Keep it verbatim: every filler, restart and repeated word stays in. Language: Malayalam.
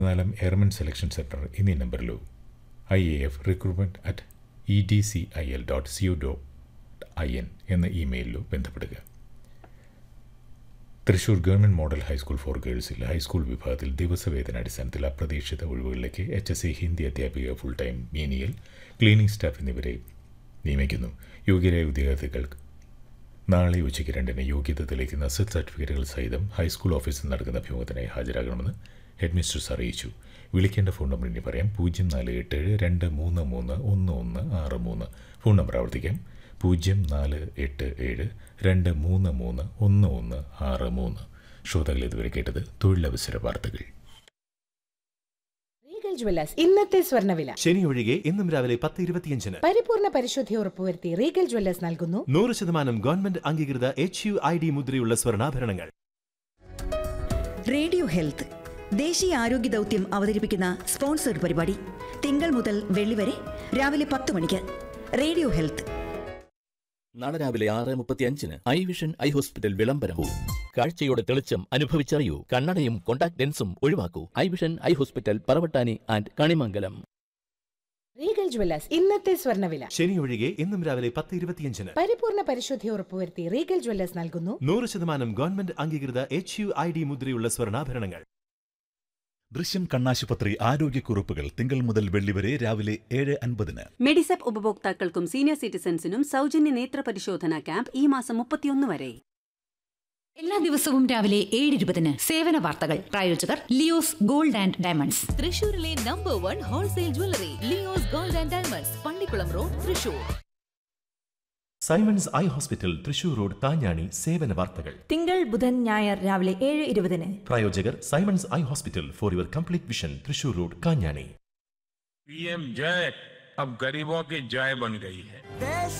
നാലാം എയർമെൻ സെലക്ഷൻ സെൻറ്റർ എന്നീ നമ്പറിലോ I A F recruitment at E D C I L dot C O dot I N എന്ന ഇമെയിലിലോ ബന്ധപ്പെടുക. Thrissur government model high school four ഗേൾസിൽ high school വിഭാഗത്തിൽ ദിവസവേതന അടിസ്ഥാനത്തിൽ അപ്രതീക്ഷിത ഒഴിവുകളിലേക്ക് എച്ച് എസ് സി ഹിന്ദി അധ്യാപിക full time menial cleaning staff എന്നിവരെ നിയമിക്കുന്നു. യോഗ്യരായ ഉദ്യോഗാർത്ഥികൾക്ക് നാളെ ഉച്ചയ്ക്ക് രണ്ടിന് യോഗ്യത തെളിയിക്കുന്ന അസറ്റ് സർട്ടിഫിക്കറ്റുകൾ സഹിതം ഹൈസ്കൂൾ ഓഫീസിൽ നടക്കുന്ന അഭിമുഖത്തിനായി ഹാജരാകണമെന്ന് ഹെഡ് മിസ്റ്റർസ് അറിയിച്ചു. വിളിക്കേണ്ട ഫോൺ നമ്പർ ഇനി പറയാം: പൂജ്യം നാല് എട്ട് ഏഴ് രണ്ട് മൂന്ന് മൂന്ന് ഒന്ന് ഒന്ന് ആറ് മൂന്ന്. ഫോൺ നമ്പർ ആവർത്തിക്കാം: പൂജ്യം നാല് എട്ട് ഏഴ് രണ്ട് മൂന്ന് മൂന്ന് ഒന്ന് ഒന്ന് ആറ് മൂന്ന്. ശ്രോതാക്കൾ ഇതുവരെ കേട്ടത് തൊഴിലവസര വാർത്തകൾ. റീഗൽ ജ്വല്ലേഴ്സ് ഇന്നത്തെ സ്വർണ്ണവില. ശനി ഒഴികെ ഇന്നും രാവിലെ പത്ത് ഇരുപത്തിയഞ്ചിന് പരിപൂർണ പരിശുദ്ധി ഉറപ്പുവരുത്തി റീഗൽ ജ്വല്ലേഴ്സ് നൽകുന്നു നൂറ് ശതമാനം ഗവൺമെന്റ് അംഗീകൃത എച്ച് യു ഐ ഡി മുദ്രയുള്ള സ്വർണ്ണാഭരണങ്ങൾ. റേഡിയോ ഹെൽത്ത് ദേശീയ ആരോഗ്യ ദൗത്യം അവതരിപ്പിക്കുന്ന സ്പോൺസർഡ് പരിപാടി തിങ്കൾ മുതൽ വെള്ളി വരെ രാവിലെ പത്ത് മണിക്ക്. റേഡിയോ ഹെൽത്ത് നാളെ രാവിലെ ആറ് മുപ്പത്തി അഞ്ചിന് ഐ വിഷൻ ഐ ഹോസ്പിറ്റൽ വിളംബരവും. കാഴ്ചയുടെ തെളിച്ചം അനുഭവിച്ചറിയൂ. കണ്ണടയും contact ലെൻസും ഒഴിവാക്കൂ. I vision eye hospital, Paravattani and Kanimangalam. Regal Jewellers ഇന്നത്തെ സ്വർണ്ണവില. ശനി ഒഴികെ ഇന്നും രാവിലെ പത്ത് ഇരുപത്തിയഞ്ചിന് പരിപൂർണ പരിശുദ്ധി ഉറപ്പുവരുത്തി റീഗൽ ജ്വല്ലേഴ്സ് നൽകുന്നു നൂറ് ശതമാനം ഗവൺമെന്റ് അംഗീകൃത എച്ച് യു ഐ ഡി മുദ്രയുള്ള സ്വർണ്ണാഭരണങ്ങൾ. ദൃശ്യം കണ്ണാശുപത്രി ആരോഗ്യക്കുറിപ്പുകൾ തിങ്കൾ മുതൽ വെള്ളി വരെ രാവിലെ ഏഴ് അൻപതിന്. മെഡിസെപ്പ് ഉപഭോക്താക്കൾക്കും സീനിയർ സിറ്റിസൺസിനും സൗജന്യ നേത്ര പരിശോധനാ ക്യാമ്പ് ഈ മാസം മുപ്പത്തിയൊന്ന് വരെ. എല്ലാ ദിവസവും രാവിലെ ഏഴ് ഇരുപതിന് സേവന വാർത്തകൾ. പ്രായോജകർ ലിയോസ് ഗോൾഡ് ആൻഡ് ഡയമണ്ട്സ്, തൃശൂരിലെ number one wholesale jewellery Leo's gold and diamonds, Pallikkulam road, Thrissur. Symons eye hospital, Thrissur road, Kanjani. സേവന വാർത്തകൾ തിങ്കൾ ബുധൻ ഞായർ രാവിലെ ഏഴ് ഇരുപതിന്. പ്രായോജകർ Symons eye hospital, for your complete vision, Thrissur road, Kanjani. PM जय अब गरीबों की जय बन गई है.